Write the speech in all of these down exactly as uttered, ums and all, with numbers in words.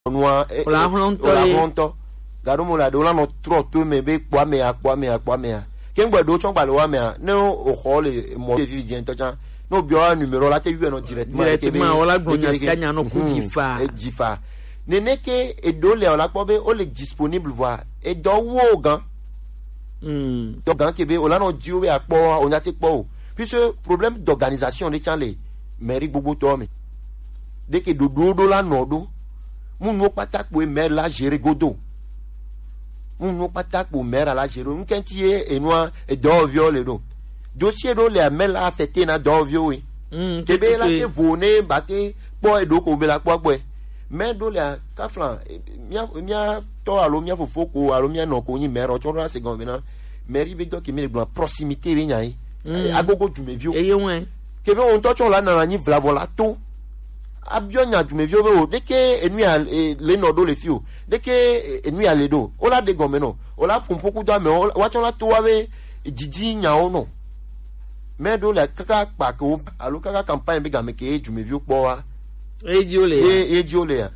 noa la honto garo mo la do la no tro to me be kwa me akwa me akwa me ke ngba do chon gba lo wa me no o kho le mo fi di en to chan no bi o numero la te yu no directement directement o la gbonya skanya no ku jifa e jifa nene ke e do le o la po be o le disponible voir e do wo gan hmm to gan ke be o la no di o be apo o nya ti po puisque problème d'organisation de chan le mairie gbogbo to mi de ke do do do la no do mun no patak po maire la gérer godo mun no patak po maire la gérer un kentie enwa e do viole do dossier do le maire la affecté na do vio oui mm ke be la ke voné baté po e do ko be la po po mais do le kaflan mia mia to alo mia fofoko alo mia no ko yin maire o chora second be na maire be do ke mi le proximité be nyai agogo jume vio e yen ke be on to chon la na ni vlavola to abionya jume vio be o de ke enu ya le no do le fio de ke enu ya le do o la de gomeno o la pompoku do me wa chon la to wa be jiji nya o no me do le kaka pa ko alo kaka campagne be ga me ke jume vio po wa e ji o le e e ji o le ya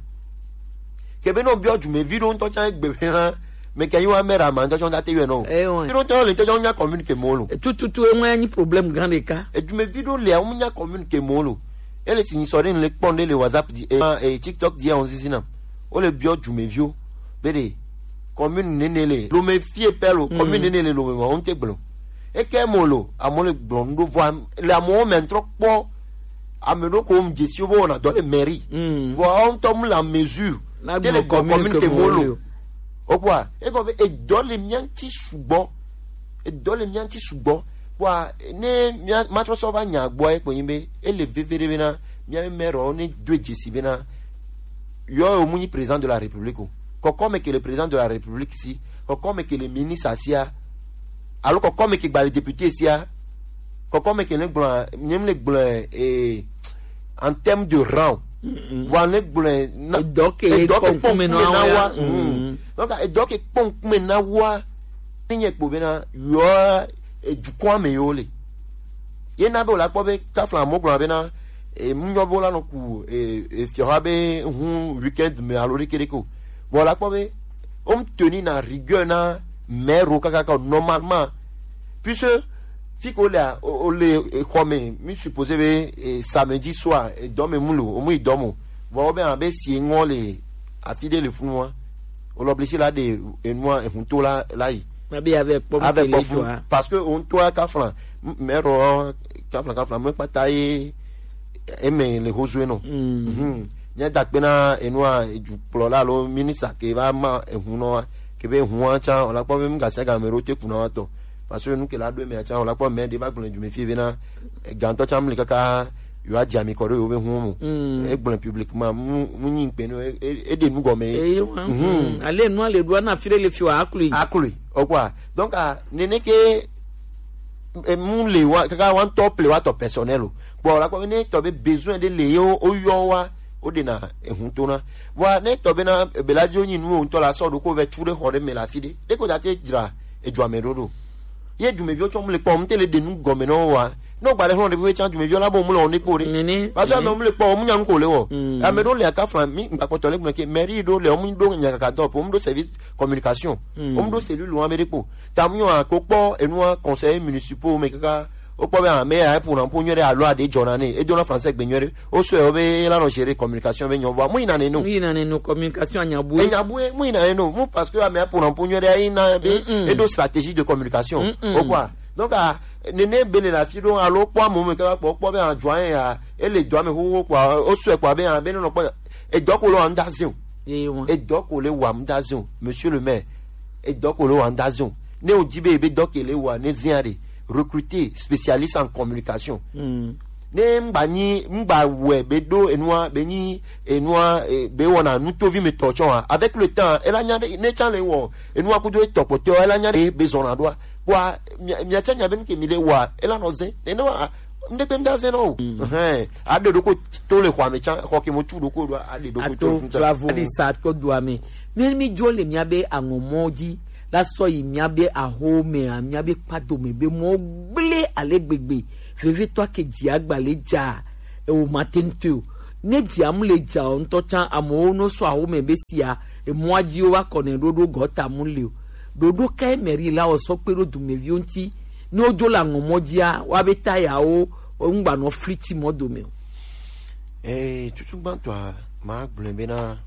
ke be no bio jume vio on to chan gbe be ran me ke yiwa mera man to chon da te we no e won vio to le to nya communique mo lo tututu e won ni problème grand ka e jume vio le o nya communique mo lo elle est une sorte de pondé le WhatsApp et TikTok dit on zizina o le bio jume vio bede commune nenele lo me fie pelo commune nenele lo me on te gblo e ke mo lo amole blondo vo la mo men trop po ameno ko mjesio bo na dans les mairies vo on tombe la mesure de le commune que mo lo o quoi e ko e dans les mianti subo e dans les mianti subo wa ne matro so ba nya gbo e poyimbe ele bevere bena mia mero ne deux jesi bena yo o muni président de la république ko comme que le président de la république ici ko comme que le ministre asia alors ko comme que ba le député sia ko comme que ne blanc nyem le blanc et en termes de rang wa ne blanc donc e donc menawa donc e donc e pon menawa nye po bena yo e du kwa me yole ye na be o la po be ka flan mo glan be na e munyo bo la no ku e e fiora be hu weekend me alori kereko voilà po be on teni na rigueur na mero kaka ka normalement puisque si ko la o le comme mi supposé be samedi soir e dorme mulo o mu i dormo bo be an be si ngole a fide le funwa o l'obligé la de e moi e hunto la la yi avec avec parce que on toi kaflan mero kaflan kaflan me pataye eme le hozwe no mhm nya dakpena enua eju plola lo ministre ke ba ma ehuno ke be huan cha on la po me nga se ga mero te kuna to parce que nous que la do me cha on la po me de ba gbon ju me fie be na ganto cha mli kaka yo aja mi kore yo be hu e gbon publiquement mu nyin pe no e de nu go me mhm ale nu ale do na fire le fio akuli akuli okwa donc a nene ke e mu le wa kaka wan top le wa to personnel o bo la ko ne to be besoin de le yo o yo wa o de na ehun to na wa ne to be na belajo yin nu o to la so do ko ve ture hore me la fide de ko ja te jira e jo amerodo ye ju me bi o cho mu le po mu te le de nu go me no wa no gba le hon de we chan ju me bi o la bo mu lo ni po re ba so me mu le po mu nyam ko le wo amedo le ka fran mi ngba ko to le ke mairie do le o mu do nya ka do po mu do service communication o mu do cellule lo américo tamu akopọ enu conseil municipal me kaka o po be an me ai pour an po nyere alo ade jonane e jona français gbenyere o so e be la no gérer communication be nyowa mu ina ne no mu ina ne no communication anyabu anyabu mu ina ne no mu parce que me pour an po nyere ai na be e do stratégie de communication o quoi donc a nene bele la fi do alo po amu me kaka po po be an join ya e le do me ho kwa o so e kwa be an be no po e doko lo andazio e doko le wa andazio monsieur le maire et donc on a andazon ne o dibe be donc ele wa ne ziare recruter spécialiste en communication ne mbani mba we be do enwa be ni enwa be wona nu to vi me tochon avec le temps elle a ne chan le wo enwa ku do topoto elle a nya be zona do wa mi acha nya be nke mi le wa elle a no ze ne no nde pe ndaze no eh ade do ko to le kwa me chan ko ke mo chu do ko do ade do ko to bravo adi sat ko do ame mi mi jole mi abe angomoji la so yi mi abe ahome mi abe pado me be mo gble alegbegbe feve to ke ji agbaleja e o matento ne dia mu le ja on to chan amo no so awo me besia e mo aji o wa kone dodo gota mu le dodo kai meri la o so pe ro du me vionti ni ojo la ngomojia wa beta ya o ngba no friti modo me eh tutu ban toi ma blembena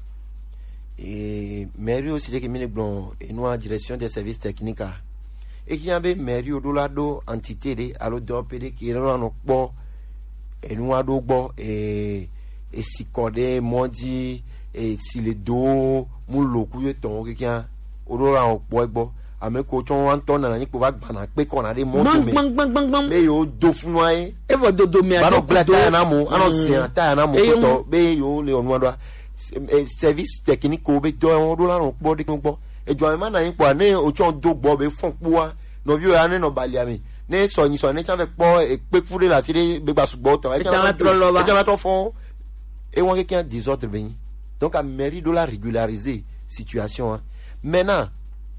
et mairie aussi que mine blon et nous en direction des services techniques et qui avait mairie au dolado entité de allo dopé qui ran no po et nous a do gbo et et si codé modi et si le do mu loku yo ton ki kan odora o po gbo ame ko ton an ton na ni po ba gba na pe ko na de mo do me bang bang bang bang be yo do funu ai e vo do do me a do plata na mo ano se ata na mo ko to be yo le onu ado service technique ko be do on do la ron po de ko e jo ma na yin po ne o chon do gbo be fun po wa no vi o ya ne no balia mi ne so yin so ne cha fe po e pe fure la fi be gba sugbo to e cha e cha to fo et on quelqu'un désordre ben donc à mairie de la régulariser situation hein. Maintenant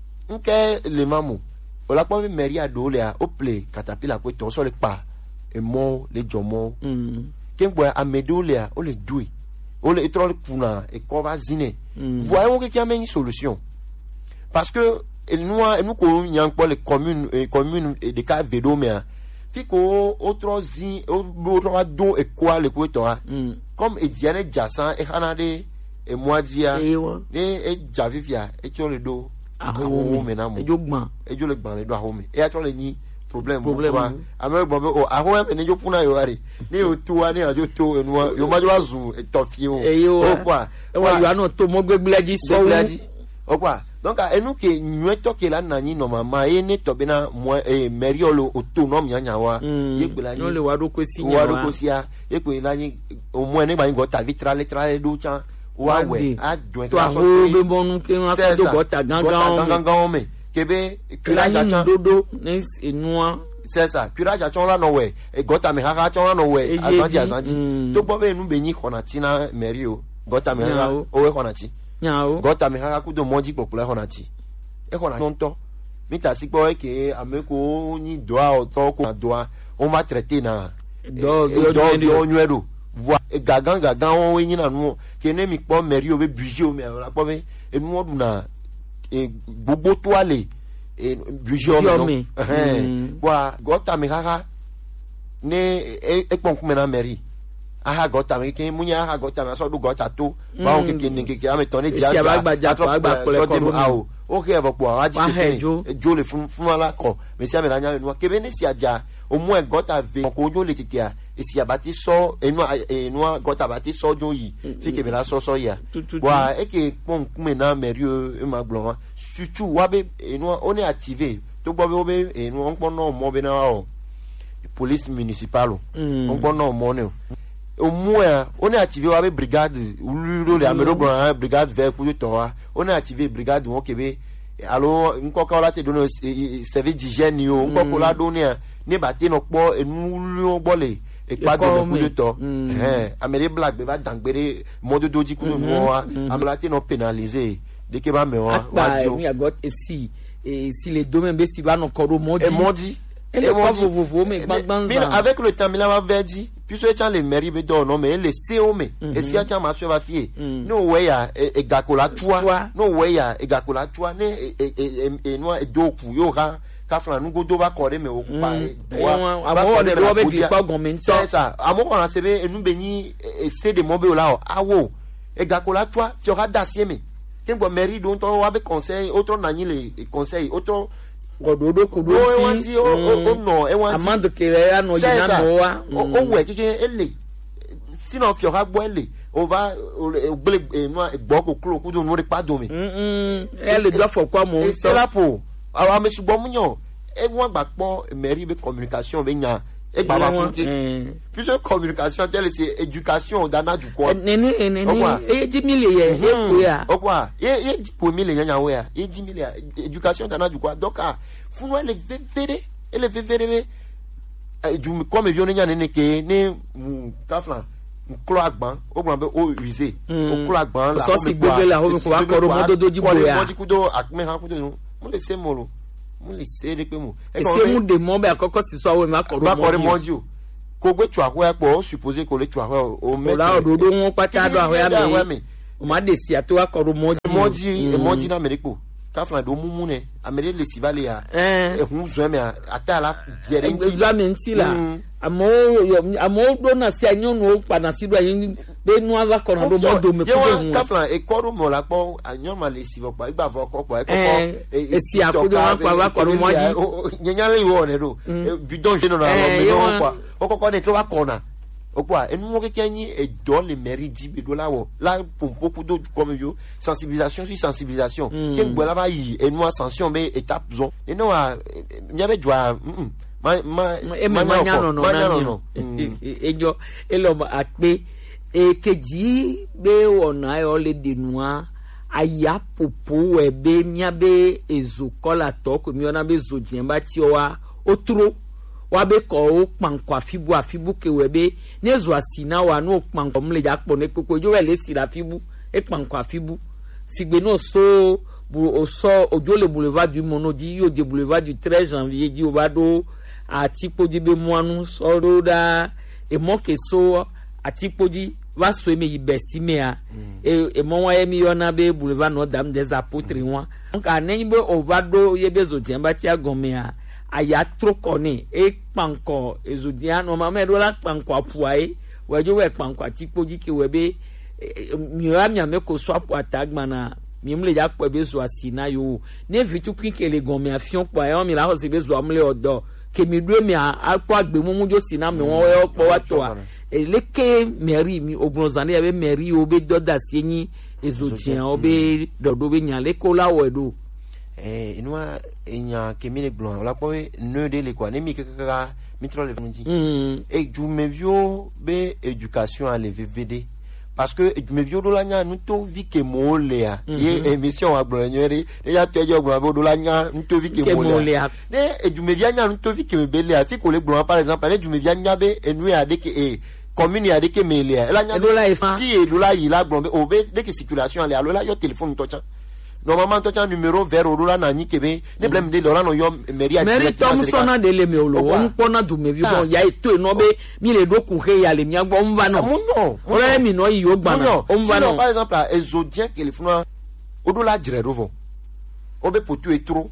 OK le mamu on la pas mairie à dole à ople catapila ko to so le pa e mo le jomo mm ken boy à medole o le doué o le trop kuna e ko va zine voyons quelqu'un a une solution parce que nous nous ko nyang pour les communes communes de cas vedo mais fiko autre zin autre do e quoi le ko to comme Ediane Jassan et Hanade et Moadia et Javivia et tu le do a ho menamo e jogban e jo le gban le do a ho me e atole ni problème problème ame gbo o a ho me ne jo puna yo ari ni o tu ani a jo to enu yo ma jo azu e tofie o o kwa e wa yo ano to mo gbegbilaji so o kwa donc enu ke nwe to ke la nani no mama e ne to bena mo e meriolo autonome nya wa ye gbela ni no le wa do ko si nya wa do ko sia ye ko la ni o mo ne ba ngo ta vitrale trale do chan wa we a do to a ho be bonu ke ma do gota gangan gangan me kebe curage chan dodo ne enua c'est ça curage chan la no we e gota me ha chan la no we azanti azanti to bo be nu be ni konati na merio gota me ha o we konati nyao gota me ha ku do moji popula konati e konati nonto mi ta si po e ke ameko ni doa o to ko doa on va traiter na do do do nwedo voi e gagan gagan on yin na nu ke ne mi po meri o be budget o me la po be e nu odu na e gbogbo toile e budget o me eh wa gota me ha ne e pon ku me na meri aha gota me ke munya aha gota me so do gota to ba o ke ke ni ke ame to ne dia ja agba ja to agba pole ko awo o ke e bo po aji ke jo le fun fun ala ko me si ame na nya nu ke be ni si aja o mu e gota ve ko jo le keke a e si abati so enu enu gota abati so jo yi fi ke be la so so ya wa e ke pon kume na merio e ma gbon surtout wa be enu on est activé to gbo be o be enu on pon no mo be na o police municipale on pon no mo ne au moins on est activé avec brigade ou le amero blanc brigade vert pour to on est activé brigade on kebe alors nko ka la te donner service d'hygiène yo nko ko la donner ne baté no po enu lu gbole e pa do pour to eh amere black be ba dangbere modo doji ku no wa amela te no pénaliser de ke ba me wa wa mi a got ici et si les domaines be si ba no koro modi e modi et le pas vous vous mais gbangban avec le temps il a verdi puis ce temps les mairies be do no mais les co me et si a ma so va fier no way ya e gakola tua no way ya e gakola tua ne e e no e do ku yo ha ka flan nu go do ba kore me o pa amo de do be di pa government c'est ça amo on a sebe enu be ni c'est de mobe o la o awo e gakola tua fi o ha dasie me kengbo mairie do to wa be conseil autre nani le conseil autre gododo kudo ti o o no e wan ti amando kere ya no yina no wa o we kike ele sino fi o ha gbo ele o va gbele no egbo ko klo ku do no re pa do mi mm ele do fo kwa mo so la po awa me subo mu yan e won gba po mairie be communication be yan e gba ba fun ki puis communication telle c'est éducation dana du quoi nene nene e di mille ye e ko ya o kwa ye ye ko mille yan yan we ya e di mille éducation dana du quoi donc ah funu ele vevere ele vevere du comme vion yan nene ke ne kaflan nklo agban o gban be o usé o klo agban la so si gbogbo la ho ko wa ko ro modo doji bo ya moji kudo akme ha kudo mo le se mo lo mo le se de pe mo e se mu de mo be akoko si so awo ma ko ro moji o ko gbe tu ahwe po supposé ko le tu ahwe o me la ododo won pata do ahwe me o ma de si ato akoro moji moji moji na ameriko ka flan do mumu ne amere le sivale ya e hu zo me ata la guarantee la menti la amo amo do na si anyo no pa na si do yin be nu ava kono do mo do me ko hu ka flan e koru mo la po anyo ma le sivo pa igba vo ko po e ko e si akodo wa pa wa kono moji nyanya le wo ne do bidon je no na me do kwa o ko ne to wa kona o quoi enu mo ke kenyi e do le mérite bi do la wo la pour beaucoup d'autres comme yo sensibilisation sur sensibilisation ken gbo la ba yi enu ascension be étape zo e no a nya be jwa ma ma ma nya no no na no ejo elo ape e keji be wona yo le dinua aya popo we be mia be ezokola to ko mi ona be zodien ba ti o wa otro wa be ko o panko afibu afibu ke we be nezo asina wa no panko mle ja po ne popo jo we le si la afibu e panko afibu sigbe no so bu o so ojo le boulevard du Monodi yo de boulevard du treize janvier di o bado atipoji be moanu so roda e mo ke so atipoji va so eme ibesi me a e e mo wa emi yona be boulevard no dame des apôtres wa donc anen be o bado ye be zo tiamba ti agome a aya tro koni e panko ezudia no ma me do la panko apuae wejo we panko atipoji ke we be mi ra mi ame ko so apu atagma na mi mle ja po be zo asina yo ne vitu kwin ke le gome afion po ayo mi la ho se be zo amle odo ke mi do mi akpo agbe mu mu jo sina mi won we po wa to a eleke meri mi ogbonzane ya be meri o be doda sienyi ezotian o be dodo be nya le ko la wedo eh inwa enya kemile blon la po ne de le kwa ne mi kaka mitro le funji e ju me vio be éducation à le V V D parce que me vio do la nya nto vi ke mo le a ye émission a blon nyere e ya to je blon do la nya nto vi ke mo le a ne e ju me via nya nto vi ke me be le a fi ko le blon par exemple e ju me via nya be enu a de ke e commune a de ke me le a la nya do la fa si e do la yi la blon be o be de ke circulation le alo la yo téléphone to cha normalement to cha numéro vers odola na ni kebe ne blem de lora no yo mairie a mairie Thomson de le me olo won pona du me vision ya eto no be mi le do ku he ya le mi agbo mva no no ore mi no yi o gba na o mva no par exemple ezodien que le funa odola dire rovo o be potu etro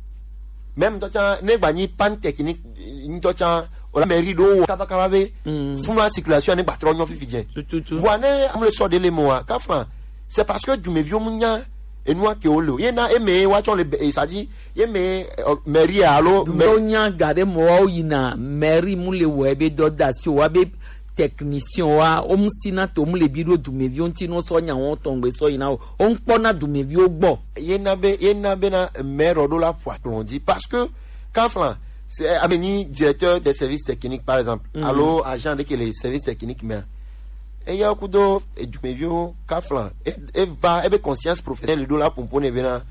même to cha ne gba ni pan technique ni to cha o la mairie do ka ka be funa circulation ne batro nyo fifidien voine am le so de le moa ka fa c'est parce que du me vieux munya et nous que olo yena eme wa chon le isaji yeme mairie alo donya gade mo yina mairie mu le webe doda si wa be technicien wa o musina to mu le biro du me vieux nti no so nya won ton gbe so yina o npona du me vieux gbo yena be yena be na maire do la foi on dit parce que quand flan c'est ameni directeur des services techniques par exemple mm -hmm. allo agent de que les services techniques mais et ya kudo e jumevio kaflan e va e be conscience professionnelle do la pompone bena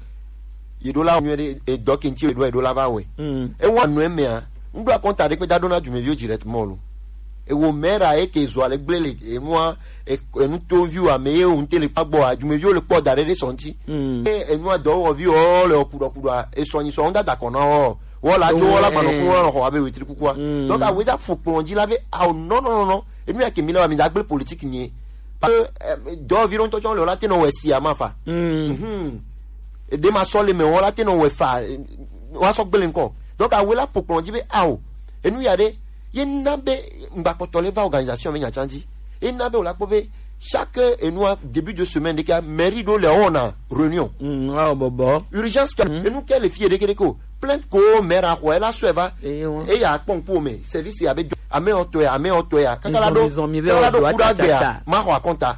ye do la nwere e dokinti e do e do la va we e wa no eme a ndo akonta de pe da do na jumevio directement lo e wo mera e ke zo ale gbele e mo e nu to view a me e un tele pagbo a jumevio le po dare de sonti e e nu do o view o le okudo kudo e so yin so onda da kona o wo la jo wo la pano fun ro ho abe wetri kukua donc a we da fo plonji la be ah non non non et nous qui mila mi dagbe politique ni parce que do viron to chon le la teno we si ama fa mhm e de ma so le me won la teno we fa wa so gbele nko donc a we la popon ji be awo et nous yade ye nabe ngba poto le va organisation me nya chanji e nabe o la pobe chaque et nous début de semaine de ka mairie do le on a réunion mm ah bobo urgence et nous quelle fille de keleko plainte ko mera ko ela sueva e ya pon po me service ya be ame oto ya ame oto ya kakala do kakala do kuda gbe ma ho akonta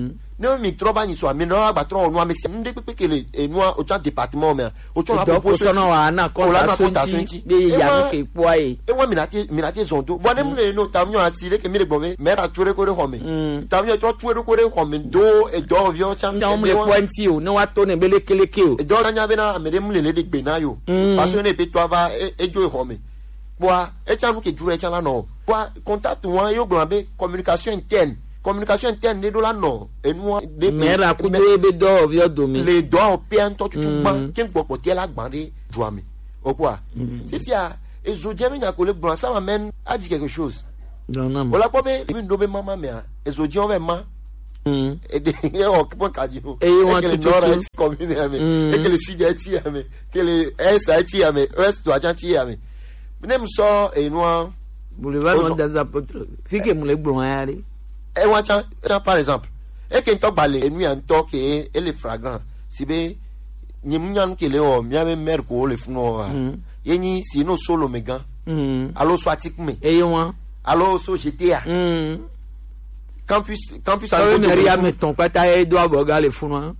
ne mi troba ni so ame no agba tro no ame se nde pepekele enu o cha département me o cho la proposition no wa na ko la sonti be ya no ke poai e wa minati minati zondo bo ne mle no tamyo ati le ke mi le gbobe mera ture ko re home tamyo to ture ko re home do e do vio cha mi le pointi o ne wa to ne bele keleke o e do nya be na ame de mle le de gbe na yo parce que ne pe to ava e jo home boa e cha nu ke jure cha la no boa contact wan yo gbe communication interne communication interne de do la no et nous de mera ku do be do vio domi les doigts pien to tu ban ken gbo pote la gbande doami o quoi si fia et zodien nya ko le blanc ça m'amène à dire quelque chose Donam. Ola pobe mi ndo be mama me a ezo ji on be ma. Mm. E de e o kipo kaji o. E you want ke le to nora to- ti commune ame. E ke le suje ti ame. Ke le esa ti ame. Rest to ajan ti ame. Nem so e no Boulevard Ozo. dans apôtre. Fike mu le gbon ayare. e wa chan chan par exemple. E ke ntok bale enu an tok e e le fragrant. Si be ni munyan ke le o mi ame mer ko le funo. Yeni si no solo megan. Mm. Allo swatik me. E you want. Allo so G T A. Mm. Campus campus Awe allo meri ya meton pata e do aboga le funu.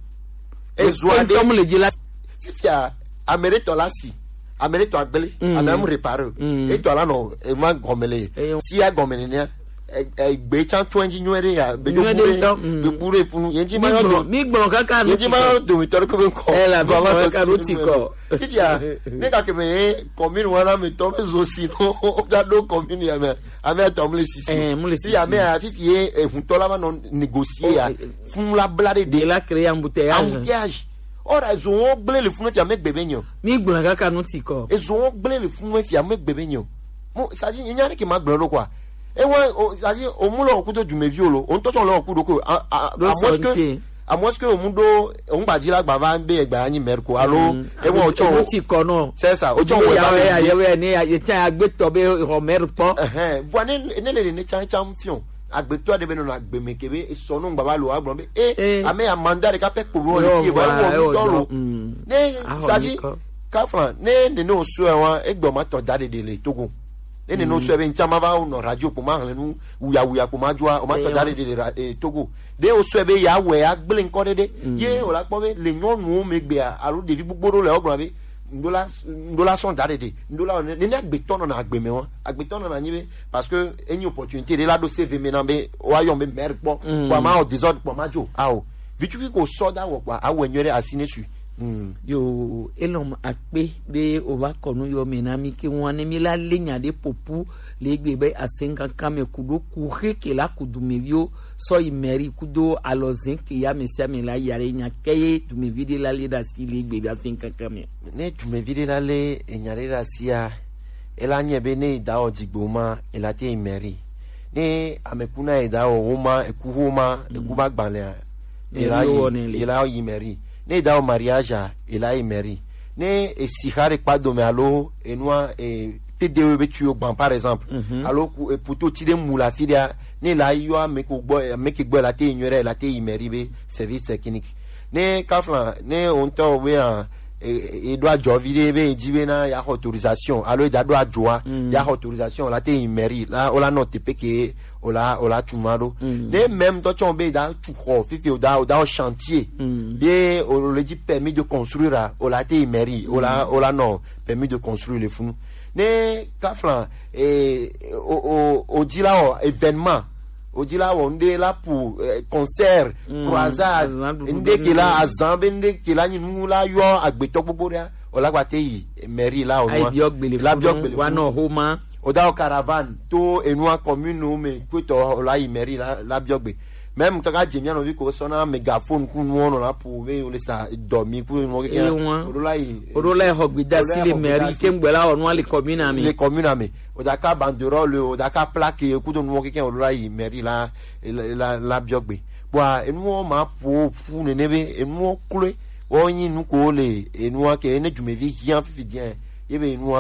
e zoade Comme le dit là. fifia amere to lasi amere to agbele amem reparo e to la no e ma gomele Eh, si ya gomele ne e gbe chan twenty nyere ya be jo Nyere bure to, mm. be bure funu yenji ma Mi yo gbon do mi gbon kaka no. yenji ma yo do mi tor ko ben ko Eh, la be gbon kaka no ti ko. fifia ne ka ke me commune wana me to be zo si no da do commune ya me ame to mle sisi Eh, mle si ya sisi. me a fifie e hun to la ma no négocier ya Oh, eh, fun la blade De de la créer embouteillage. embouteillage ora zo won gble le funu ti ame gbebe nyo Mi gbon kaka no ti ko. ezo won gble le funu fi ame gbebe nyo mo saji nyane ke ma gble lo kwa e won saji o mu lo ku to jume vi olo on to ton lo ku do ko a a Lo moins so que nti. a moins que o mu do on gba ji la gba ba nbe egba yin merko alo e won o cho no ti ko no. c'est ça o cho Ojo wo ya we ya ba ye we ni ya cha agbeto be homer po. eh bo ne ne le ne chan champion agbeto de be no agbeme kebe e so no gba ba lo agbon be Eh. e ame amanda de ka pe ko ro Yo, ni ki wa voilà, wo yo, mi to lo yo, mm. ne Ah, saji niko. kafran ne ne no so e won egbo ma to jade de le togo ne ne no so e be nchama ba no radio ko ma han nu uya uya ko ma jua o ma to Eh, jade de le ra- eh, togo de o so e be ya we agbele nko dede ye o la po be le nyonu o megbe a alo de vi gbogboro le ogbon be ndola ndola son jade de ndola ne ne agbeto no na agbeme won agbeto no na nyibe parce que any opportunité de la do C V me na be o ayo be mer po kwa ma o desordre po ma jo a o vitu ko so da wo kwa awo nyere asine su mm Yo elom akpe be o va konu yo menami ke wane mi la lenya de popu le gbe be asenka kame kudo kuhe ke la kudu mevio so imeri kudo alozen ke ya mesia me la yare nya keye du me vide la le da si le gbe be asenka kame. ne jume vide la le enyare la sia ela nye be ne da o digboma ela te imeri ne amekuna e da o homa ekuhoma ekuba gbanle ela Meri o ne le. ela imeri ne da o mariage a, ela imeri ne esihare kpado me alo enua e te de be tu gban par exemple alo ku e poto ti de mula fidia ne la yo ameko gbo ameke gbo la te nyere la te imeri be service technique ne kafla ne on to we a e do ajo vide be jibe na ya autorisation alo da do ajoa ya autorisation la te imeri la ola note peke ola ola tumado ne même to chombe da tu ko fifi da da chantier bien on le dit permis de construire ola te imeri ola ola non permis de construire le funu ne kafla e o o o dit là o événement o dit là on est là pour euh, concert croisade ndé qui là azambe ndé qui là ni nous là yo agbeto gbogbo ya o la gbate yi mairie là o Ai no biok bele la biok funu bele wa no homa. o da o caravane to enua commune o me kwito o la yi mairie la la biok be même kaka jemia no vi ko sona mégaphone ku no no la pour ve o le sa dormi pour no ke Eh, wọn. o la yi Oro la hogbida Olo la si le hogbida meri si. ke ngbela onu ale commune ami. les communes ame o da ka banderole o da ka plaque ku to no ke ke o la yi mairie la la la, la biok be bo enu ma po fu ne nebe enu kule o yin nu ko le enu ke ne jumevi hian fi dien yebe enu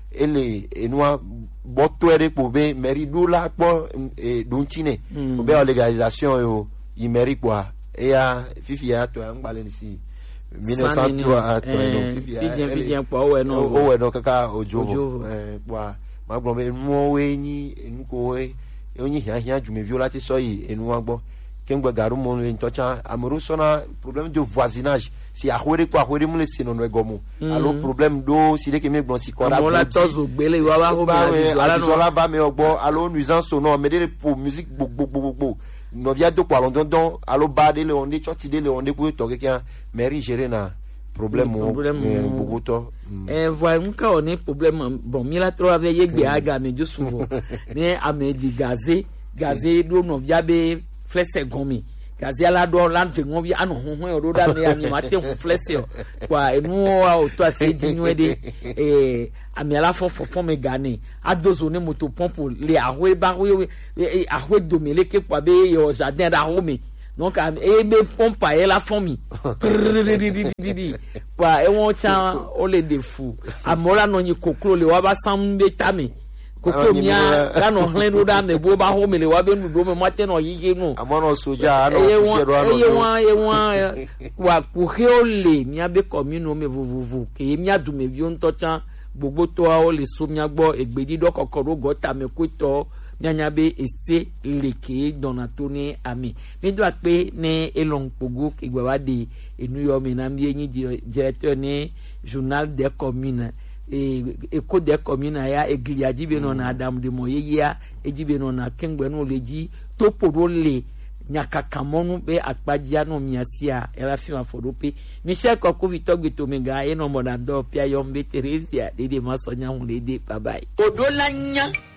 ele enu boto ere po be mairie do la po e dontine o be légalisation yo yi mairie quoi e ya fifi ya to an gbale ni si mille neuf cent trois à to no fifi ya Fidien fidien po o we no. o we no kaka ojo Ojo. eh kwa ma gbo be enu we ni enu ko we onyi hian hian jumevi la ti so yi enu agbo kengbe garu mo le ntocha amuru sona problème de voisinage si ahwere kwa ahwere mu le sino no egomo alo problème do si de ke me gbon si kora Mo la tozo gbele wa wa ho ba ma me ala no. ala ba me ogbo alo nuisance sonore me de pour musique gbogbo gbogbo no via do kwa london don alo ba de le on de choti de le on de ku to ke kan mairie gérer na problème o Problème o. gbogbo to Eh voit nka on est problème bon mi la tro ave ye gbe aga me jo souvent. Ne ame di gazé gazé do no via be flese gomi gaziala do lan te ngo bi ano ho ho do da me ani ma te ho flexio kwa enu o to ase di nu de eh amiala fo fo me gane adozo ne moto pompe le ahwe ba we ahwe do me le ke kwa be yo jardin da ho me donc e be pompe e la famille kwa e won cha o le de fu amora no nyi kokro le wa ba sam be tami koko mia la no hlen do da me bo ba ho me le wa be nu do me mate no yige nu amono soja ano sero ano e wa e wa wa ku heole mia be commune me vuvuvu ke mia du me vi on to cha gbogbo to a o le so mia gbo egbedi do kokoro gota me ko to nyanya be ese leke donatoni ami mi do pe ne elon pogo igba wa de enu yo mi na mi enyi directeur ne journal des communes e eko des communes ya eglia jibe no na adam de moye ya ejibe no na kengbe no leji to podo le nyaka kamonu be akpajia no miasia ela fi aforope michel koko vitogbe to mega e no mo na do pia yombe teresia de de masonya hu de de bye bye odolanya